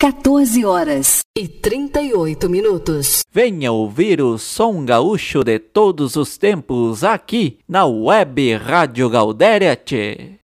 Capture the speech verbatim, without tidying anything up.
quatorze horas e trinta e oito minutos. Venha ouvir o som gaúcho de todos os tempos aqui na Web Rádio Gaudéria. Tchê.